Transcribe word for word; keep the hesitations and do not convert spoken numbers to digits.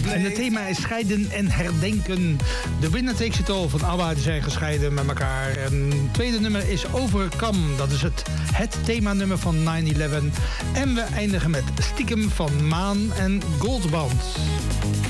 En het thema is scheiden en herdenken. De Winner Takes It All van ABBA, die zijn gescheiden met elkaar. En het tweede nummer is Overcome. Dat is het, het themanummer van nine eleven. En we eindigen met Stiekem van Maan en Goldband.